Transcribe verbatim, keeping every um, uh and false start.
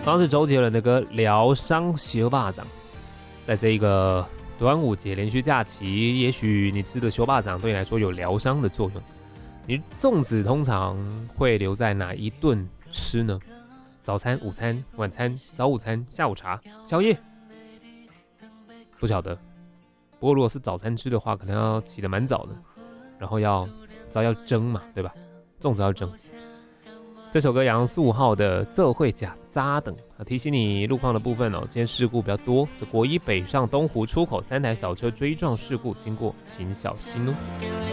同样是周杰伦的歌《疗伤小巴掌》。在这一个端午节连续假期，也许你吃的小巴掌对你来说有疗伤的作用。你粽子通常会留在哪一顿吃呢？早餐、午餐、晚餐、早午餐、下午茶、宵夜，不晓得。不过如果是早餐吃的话，可能要起得蛮早的，然后要早要蒸嘛，对吧？粽子要蒸。这首歌杨素浩的《这会假扎等》提醒你路况的部分哦，今天事故比较多。这国一北上东湖出口三台小车追撞事故，经过请小心哦。